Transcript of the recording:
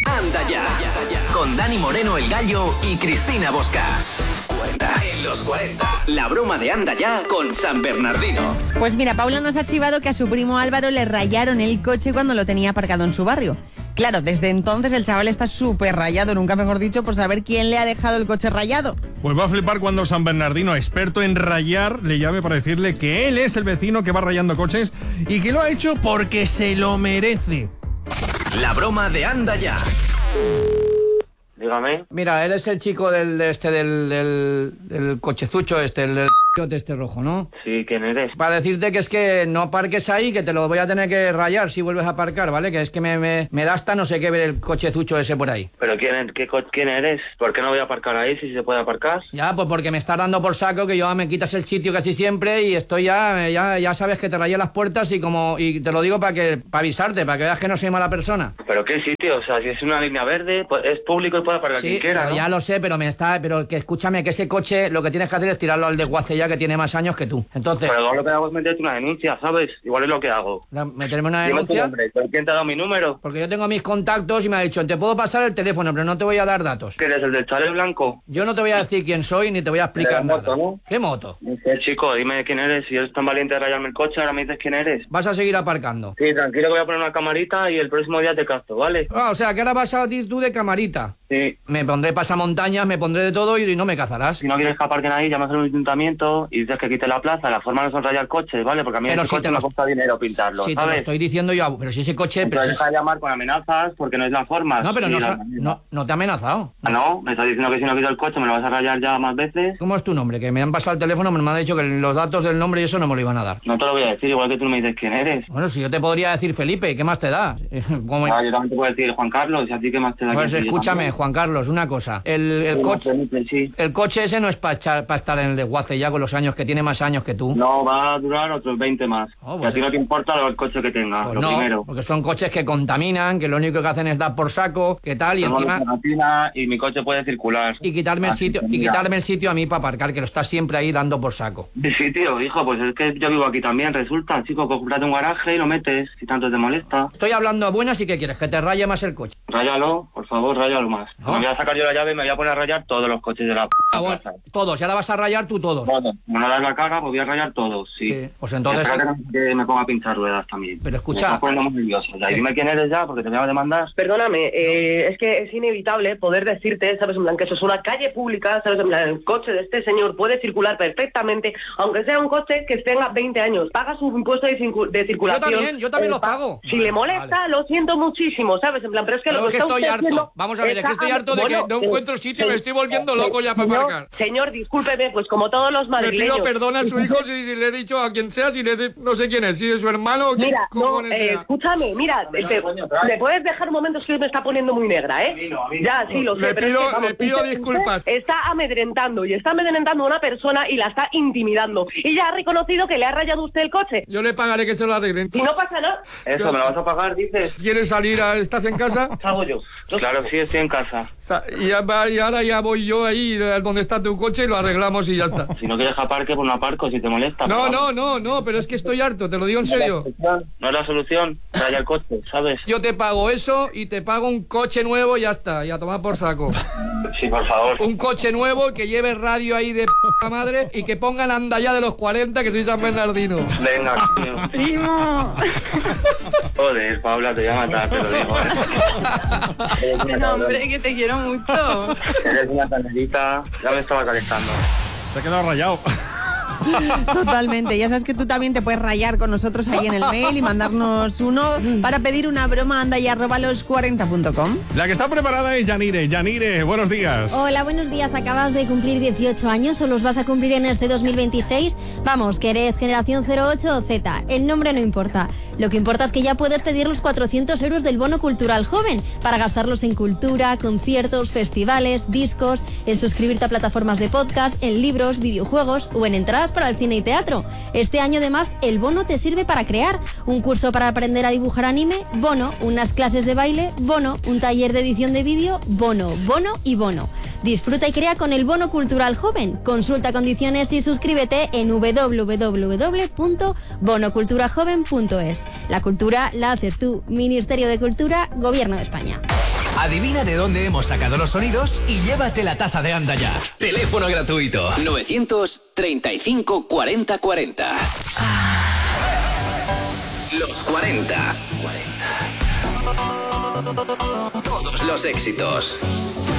Anda ya, con Dani Moreno el Gallo y Cristina Bosca. En los 40, la broma de Anda ya con San Bernardino. Pues mira, Paula nos ha chivado que a su primo Álvaro le rayaron el coche cuando lo tenía aparcado en su barrio. Claro, desde entonces el chaval está súper rayado, nunca mejor dicho, por saber quién le ha dejado el coche rayado. Pues va a flipar cuando San Bernardino, experto en rayar, le llame para decirle que él es el vecino que va rayando coches y que lo ha hecho porque se lo merece. La broma de Anda ya. Dígame. Mira, él es el chico del cochezucho el de este rojo, ¿no? Sí, ¿quién eres? Para decirte que es que no aparques ahí, que te lo voy a tener que rayar si vuelves a aparcar, ¿vale? Que es que me da hasta no sé qué ver el cochezucho ese por ahí. ¿Pero quién eres? ¿Por qué no voy a aparcar ahí si se puede aparcar? Ya, pues porque me estás dando por saco que yo me quitas el sitio casi siempre y estoy ya sabes que te rayé las puertas y te lo digo para avisarte, para que veas que no soy mala persona. ¿Pero qué sitio? O sea, si es una línea verde, pues es público y puede aparcar quien quiera, ¿no? Ya lo sé, pero que escúchame, que ese coche lo que tienes que hacer es tirarlo al desguace ya, que tiene más años que tú. Entonces... Pero igual lo que hago es meterte una denuncia, ¿sabes? Igual es lo que hago. ¿Meterme una denuncia? ¿Pero quién te ha dado mi número? Porque yo tengo mis contactos y me ha dicho, te puedo pasar el teléfono, pero no te voy a dar datos. ¿Quién eres, el del chalet blanco? Yo no te voy a decir quién soy ni te voy a explicar nada. Moto, ¿no? ¿Qué moto? No sé, chico, dime quién eres. Si eres tan valiente de rayarme el coche, ahora me dices quién eres. Vas a seguir aparcando. Sí, tranquilo, que voy a poner una camarita y el próximo día te capto, ¿vale? O sea, que ahora vas a ir tú de camarita. Sí. Me pondré pasamontañas, me pondré de todo y no me cazarás. Si no quieres que aparquen ahí, llamas al ayuntamiento y dices que quite la plaza. La forma no son rayar coches, ¿vale? Porque a mí pero ese si coche me cuesta dinero pintarlo, sí, ¿sabes? te lo estoy diciendo yo, pero si ese coche... Pero deja de llamar con amenazas porque no es la forma. No, pero no te ha amenazado. No, me está diciendo que si no quito el coche me lo vas a rayar ya más veces. ¿Cómo es tu nombre? Que me han pasado el teléfono, me han dicho que los datos del nombre y eso no me lo iban a dar. No te lo voy a decir, igual que tú no me dices quién eres. Bueno, si yo te podría decir Felipe, ¿qué más te da? Yo también te puedo decir Juan Carlos, y a ti qué más te da. Pues escúchame, Juan Carlos, una cosa. El coche ese no es para estar en el desguace ya con los años, que tiene más años que tú. No, va a durar otros 20 más. Pues y a ti no te importa el coche que tenga, pues lo primero. Porque son coches que contaminan, que lo único que hacen es dar por saco, que tal, y encima... Y mi coche puede circular. Y quitarme el sitio a mí para aparcar, que lo estás siempre ahí dando por saco. Sí, tío, hijo, pues es que yo vivo aquí también, resulta, chico, cómprate un garaje y lo metes, si tanto te molesta. Estoy hablando a buenas y ¿qué quieres? Que te raye más el coche. Ráyalo, por favor, ráyalo más. ¿No? Me voy a sacar yo la llave y me voy a poner a rayar todos los coches de la casa. Todos, ya la vas a rayar tú todos. Bueno, me van a dar la cara, pues voy a rayar todos, sí. Pues entonces... que me ponga a pinchar ruedas también. Pero escucha... Me estás poniendo muy nervioso. Ya, dime quién eres ya, porque te voy a demandar. Perdóname, es que es inevitable poder decirte, ¿sabes? En plan, que eso es una calle pública, ¿sabes? En plan, el coche de este señor puede circular perfectamente, aunque sea un coche que tenga 20 años. Paga su impuesto de circulación. Yo también lo pago. Si le molesta, lo siento muchísimo, ¿sabes? En plan, pero es que lo que estoy harto. Haciendo... Vamos a ver, es que estoy harto de que no encuentro sitio y me estoy volviendo loco ya para aparcar. Señor, discúlpeme, pues como todos los madrileños... Le pido perdón a su hijo si le he dicho a quien sea, no sé quién es, si es su hermano o quién. Mira, escúchame, mira, ¿me puedes dejar un momento? Es que me está poniendo muy negra, ¿eh? Ya, sí, lo sé. Le pido disculpas. Está amedrentando a una persona y la está intimidando. Y ya ha reconocido que le ha rayado usted el coche. Yo le pagaré que se lo arreglen. Y no pasa nada. Eso, ¿me lo vas a pagar, dices? ¿Quieres salir? ¿Estás en casa? Salgo yo. Claro, sí, estoy en casa. Y ahora ya voy yo ahí donde está tu coche y lo arreglamos y ya está. Si no quieres aparque, pues no aparco, si te molesta. No, pero es que estoy harto, te lo digo en serio. No es la solución, raya el coche, ¿sabes? Yo te pago eso y te pago un coche nuevo y ya está, y a tomar por saco. Sí, por favor. Un coche nuevo que lleve radio ahí de p*** madre y que pongan Anda ya de los 40, que soy San Bernardino. Venga, tío. ¡Primo! Joder, Paula, te voy a matar, te lo digo. No, hombre, que te quiero mucho. Eres una tanerita, ya me estaba calentando. Se ha quedado rayado. Totalmente, ya sabes que tú también te puedes rayar con nosotros ahí en el mail y mandarnos uno para pedir una broma, andaya@los40.com. La que está preparada es Yanire. Yanire, buenos días. Hola, buenos días. ¿Acabas de cumplir 18 años o los vas a cumplir en este 2026? Vamos, que eres generación 08 o Z, el nombre no importa. Lo que importa es que ya puedes pedir los 400 euros del bono cultural joven para gastarlos en cultura, conciertos, festivales, discos, en suscribirte a plataformas de podcast, en libros, videojuegos o en entradas para el cine y teatro. Este año además el bono te sirve para crear un curso para aprender a dibujar anime, bono, unas clases de baile, bono, un taller de edición de vídeo, bono, bono y bono. Disfruta y crea con el bono cultural joven. Consulta condiciones y suscríbete en www.bonoculturajoven.es. La cultura la haces tú. Ministerio de Cultura, Gobierno de España. Adivina de dónde hemos sacado los sonidos y llévate la taza de Anda Ya. Teléfono gratuito 935 40 40. Los 40. Todos los éxitos.